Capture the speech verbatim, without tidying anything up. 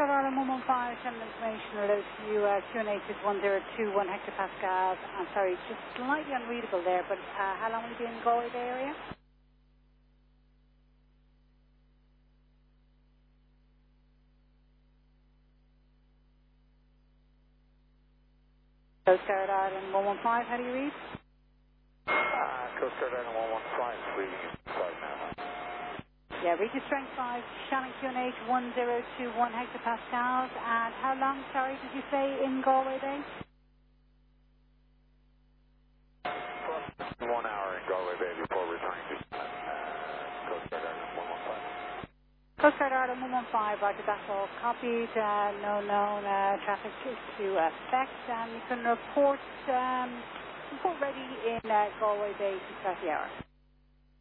Guard Ireland one one five, sending information related to you. Uh, Q N H is one zero two one hectopascals. I'm sorry, just slightly unreadable there, but uh, how long will you be in the Galway Bay area? Coast Guard Ireland one one five, how do you read? Uh, Coast Guard Island one one five, reading inside now. Yeah, read your strength five, Shannon Q N H one zero two one hectopascals. And how long, sorry, did you say in Galway Bay? One hour in Galway Bay before returning to uh, Coast Guard Island one one five. Coast Guard Ireland one one five, Roger, that's all copied. Uh, no known uh, traffic to affect. And you can report, um, report ready in uh, Galway Bay to start the hour.